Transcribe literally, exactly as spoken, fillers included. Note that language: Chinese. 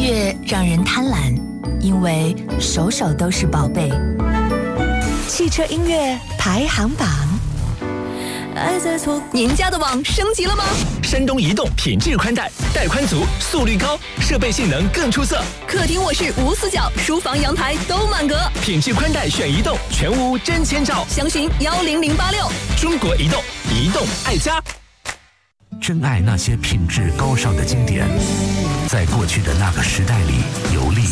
乐让人贪婪，因为首首都是宝贝。汽车音乐排行榜。您家的网升级了吗？ 山东移动品质宽带，带宽足，速率高，设备性能更出色。 客厅卧室无死角，书房阳台都满格。 品质宽带选移动，全屋真千兆。 详询幺零零八六。 中国移动，移动爱家。 珍爱那些品质高尚的经典，在过去的那个时代里游历。